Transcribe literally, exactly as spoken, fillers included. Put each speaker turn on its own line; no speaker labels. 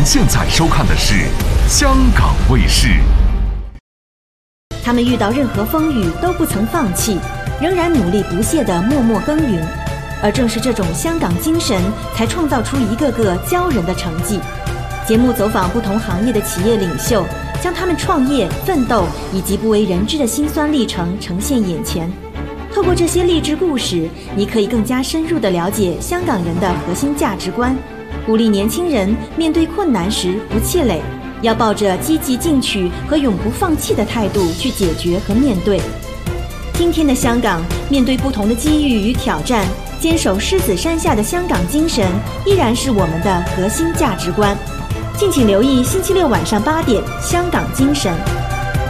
现在收看的是香港卫视。
他们遇到任何风雨都不曾放弃，仍然努力不懈地默默耕耘。而正是这种香港精神，才创造出一个个骄人的成绩。节目走访不同行业的企业领袖，将他们创业、奋斗以及不为人知的辛酸历程呈现眼前。透过这些励志故事，你可以更加深入地了解香港人的核心价值观，鼓励年轻人面对困难时不气馁，要抱着积极进取和永不放弃的态度去解决和面对。今天的香港，面对不同的机遇与挑战，坚守狮子山下的香港精神依然是我们的核心价值观。敬请留意星期六晚上八点《香港精神》。